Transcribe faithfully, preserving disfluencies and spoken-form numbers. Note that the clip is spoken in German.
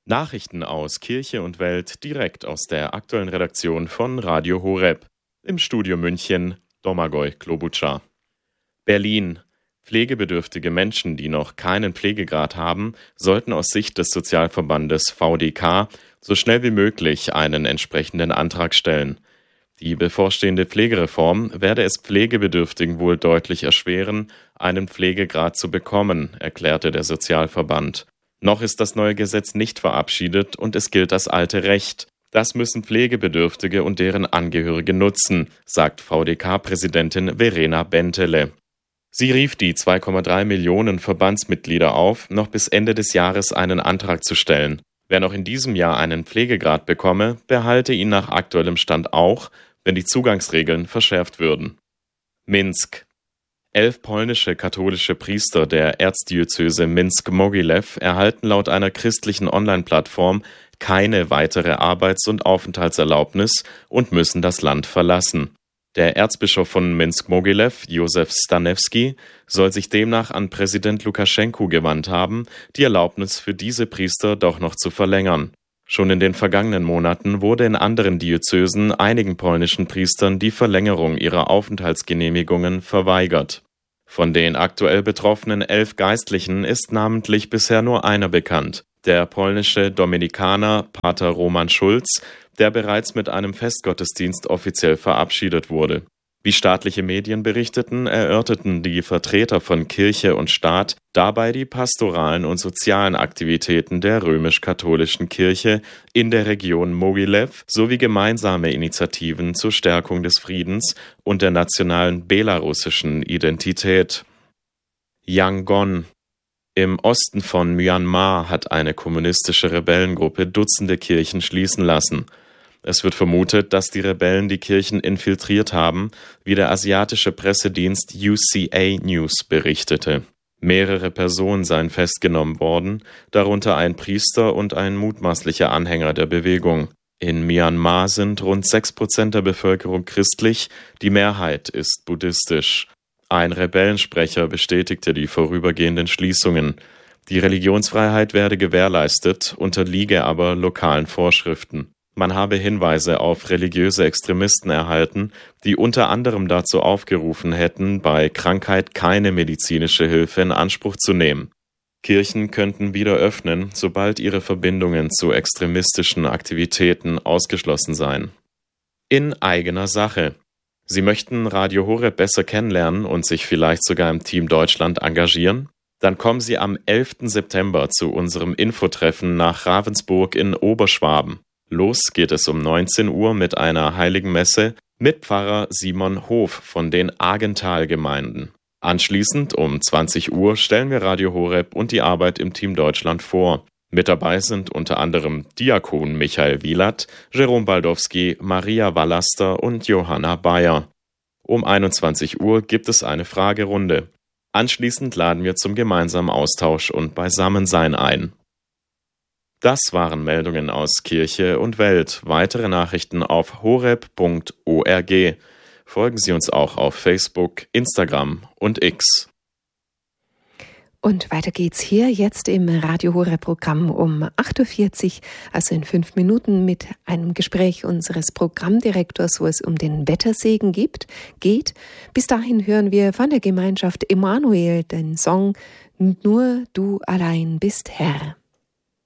Nachrichten aus Kirche und Welt direkt aus der aktuellen Redaktion von Radio Horeb. Im Studio München, Domagoj Klobučar. Berlin. Pflegebedürftige Menschen, die noch keinen Pflegegrad haben, sollten aus Sicht des Sozialverbandes V D K so schnell wie möglich einen entsprechenden Antrag stellen. Die bevorstehende Pflegereform werde es Pflegebedürftigen wohl deutlich erschweren, einen Pflegegrad zu bekommen, erklärte der Sozialverband. Noch ist das neue Gesetz nicht verabschiedet und es gilt das alte Recht. Das müssen Pflegebedürftige und deren Angehörige nutzen, sagt V D K-Präsidentin Verena Bentele. Sie rief die zwei Komma drei Millionen Verbandsmitglieder auf, noch bis Ende des Jahres einen Antrag zu stellen. Wer noch in diesem Jahr einen Pflegegrad bekomme, behalte ihn nach aktuellem Stand auch, wenn die Zugangsregeln verschärft würden. Minsk. Elf polnische katholische Priester der Erzdiözese Minsk-Mogilew erhalten laut einer christlichen Online-Plattform keine weitere Arbeits- und Aufenthaltserlaubnis und müssen das Land verlassen. Der Erzbischof von Minsk-Mogilew, Josef Stanewski, soll sich demnach an Präsident Lukaschenko gewandt haben, die Erlaubnis für diese Priester doch noch zu verlängern. Schon in den vergangenen Monaten wurde in anderen Diözesen einigen polnischen Priestern die Verlängerung ihrer Aufenthaltsgenehmigungen verweigert. Von den aktuell betroffenen elf Geistlichen ist namentlich bisher nur einer bekannt, der polnische Dominikaner Pater Roman Schulz, der bereits mit einem Festgottesdienst offiziell verabschiedet wurde. Wie staatliche Medien berichteten, erörterten die Vertreter von Kirche und Staat dabei die pastoralen und sozialen Aktivitäten der römisch-katholischen Kirche in der Region Mogilew sowie gemeinsame Initiativen zur Stärkung des Friedens und der nationalen belarussischen Identität. Yangon. Im Osten von Myanmar hat eine kommunistische Rebellengruppe Dutzende Kirchen schließen lassen. Es wird vermutet, dass die Rebellen die Kirchen infiltriert haben, wie der asiatische Pressedienst U C A News berichtete. Mehrere Personen seien festgenommen worden, darunter ein Priester und ein mutmaßlicher Anhänger der Bewegung. In Myanmar sind rund sechs Prozent der Bevölkerung christlich, die Mehrheit ist buddhistisch. Ein Rebellensprecher bestätigte die vorübergehenden Schließungen. Die Religionsfreiheit werde gewährleistet, unterliege aber lokalen Vorschriften. Man habe Hinweise auf religiöse Extremisten erhalten, die unter anderem dazu aufgerufen hätten, bei Krankheit keine medizinische Hilfe in Anspruch zu nehmen. Kirchen könnten wieder öffnen, sobald ihre Verbindungen zu extremistischen Aktivitäten ausgeschlossen seien. In eigener Sache. Sie möchten Radio Horeb besser kennenlernen und sich vielleicht sogar im Team Deutschland engagieren? Dann kommen Sie am elften September zu unserem Infotreffen nach Ravensburg in Oberschwaben. Los geht es um neunzehn Uhr mit einer Heiligen Messe mit Pfarrer Simon Hof von den Agental-Gemeinden. Anschließend um zwanzig Uhr stellen wir Radio Horeb und die Arbeit im Team Deutschland vor. Mit dabei sind unter anderem Diakon Michael Wielert, Jerome Baldowski, Maria Wallaster und Johanna Bayer. Um einundzwanzig Uhr gibt es eine Fragerunde. Anschließend laden wir zum gemeinsamen Austausch und Beisammensein ein. Das waren Meldungen aus Kirche und Welt. Weitere Nachrichten auf horeb punkt org. Folgen Sie uns auch auf Facebook, Instagram und X. Und weiter geht's hier jetzt im Radio Horeb Programm um acht Uhr vierzig, also in fünf Minuten, mit einem Gespräch unseres Programmdirektors, wo es um den Wettersegen gibt, geht. Bis dahin hören wir von der Gemeinschaft Emanuel den Song Nur du allein bist Herr.